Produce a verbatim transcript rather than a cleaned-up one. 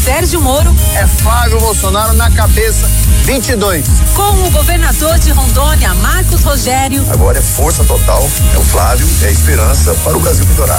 Sérgio Moro, é Flávio Bolsonaro na cabeça, vinte e dois. Com o governador de Rondônia, Marcos Rogério. Agora é força total, é o Flávio, é a esperança para o Brasil melhorar.